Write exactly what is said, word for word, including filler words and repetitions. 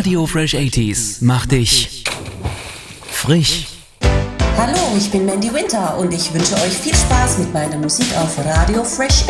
Radio Fresh achtziger macht dich frisch. Hallo, ich bin Mandy Winter und ich wünsche euch viel Spaß mit meiner Musik auf Radio Fresh